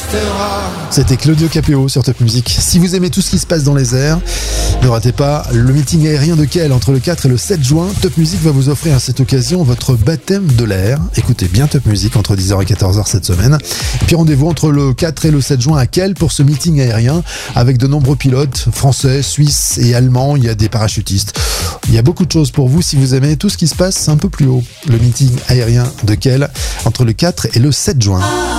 C'était Claudio Capéo sur Top Music. Si vous aimez tout ce qui se passe dans les airs, ne ratez pas le meeting aérien de Kiel entre le 4 et le 7 juin. Top Music va vous offrir à cette occasion votre baptême de l'air. Écoutez bien Top Music entre 10h et 14h cette semaine. Et puis rendez-vous entre le 4 et le 7 juin à Kiel pour ce meeting aérien avec de nombreux pilotes français, suisses et allemands. Il y a des parachutistes. Il y a beaucoup de choses pour vous si vous aimez tout ce qui se passe un peu plus haut. Le meeting aérien de Kiel entre le 4 et le 7 juin.